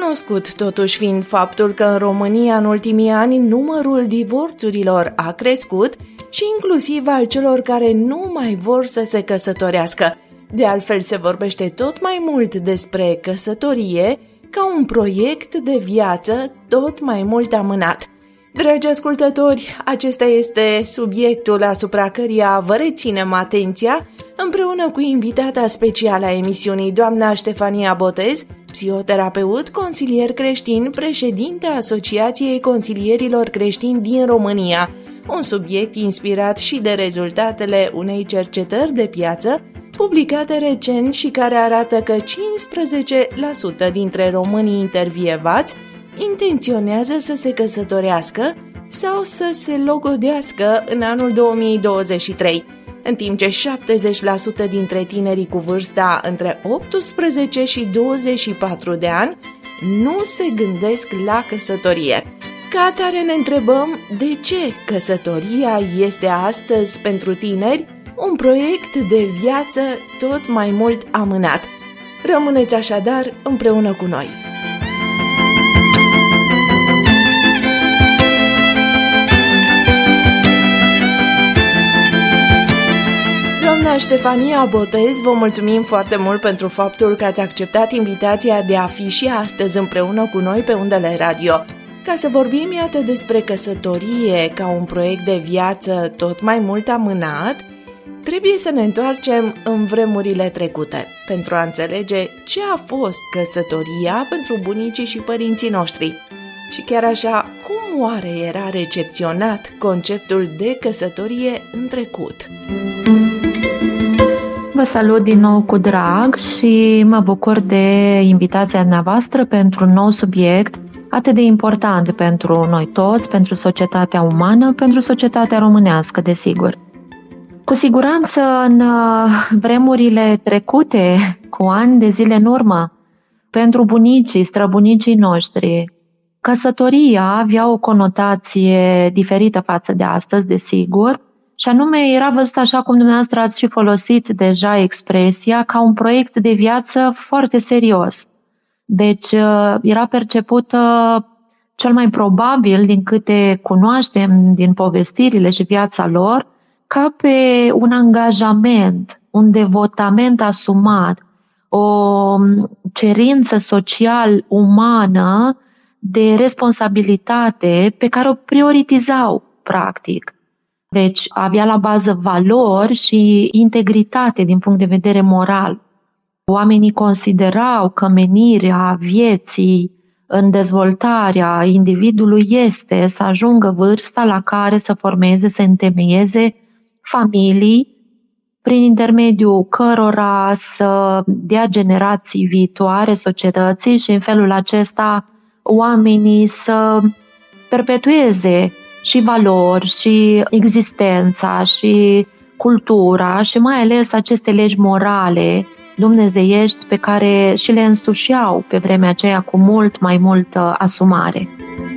Cunoscut totuși fiind faptul că în România în ultimii ani numărul divorțurilor a crescut și inclusiv al celor care nu mai vor să se căsătorească. De altfel se vorbește tot mai mult despre căsătorie ca un proiect de viață tot mai mult amânat. Dragi ascultători, acesta este subiectul asupra căruia vă reținem atenția împreună cu invitata specială a emisiunii, doamna Ștefania Botez, psihoterapeut, consilier creștin, președinte a Asociației Consilierilor Creștini din România, un subiect inspirat și de rezultatele unei cercetări de piață publicate recent și care arată că 15% dintre românii intervievați intenționează să se căsătorească sau să se logodească în anul 2023, în timp ce 70% dintre tinerii cu vârsta între 18 și 24 de ani nu se gândesc la căsătorie. Ca atare ne întrebăm de ce căsătoria este astăzi pentru tineri un proiect de viață tot mai mult amânat. Rămâneți așadar împreună cu noi. Doamna Ștefania Botez, vă mulțumim foarte mult pentru faptul că ați acceptat invitația de a fi și astăzi împreună cu noi pe undele radio, ca să vorbim iată despre căsătorie ca un proiect de viață tot mai mult amânat. Trebuie să ne întoarcem în vremurile trecute pentru a înțelege ce a fost căsătoria pentru bunicii și părinții noștri. Și chiar așa, cum oare era recepționat conceptul de căsătorie în trecut? Vă salut din nou cu drag și mă bucur de invitația dumneavoastră pentru un nou subiect atât de important pentru noi toți, pentru societatea umană, pentru societatea românească, desigur. Cu siguranță, în vremurile trecute, cu ani de zile în urmă, pentru bunicii, străbunicii noștri, căsătoria avea o conotație diferită față de astăzi, desigur, și anume era văzut, așa cum dumneavoastră ați și folosit deja expresia, ca un proiect de viață foarte serios. Deci era percepută cel mai probabil, din câte cunoaștem din povestirile și viața lor, ca pe un angajament, un devotament asumat, o cerință social-umană de responsabilitate pe care o prioritizau, practic. Deci avea la bază valori și integritate din punct de vedere moral. Oamenii considerau că menirea vieții în dezvoltarea individului este să ajungă vârsta la care să formeze, să întemeieze familii, prin intermediul cărora să dea generații viitoare societății și în felul acesta oamenii să perpetueze și valori, și existența, și cultura, și mai ales aceste legi morale dumnezeiești pe care și le însușeau pe vremea aceea cu mult mai multă asumare.